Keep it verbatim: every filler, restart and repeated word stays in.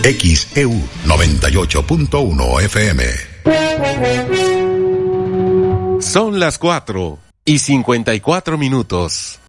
X E U noventa y ocho punto uno F M. Son las cuatro y cincuenta y cuatro minutos.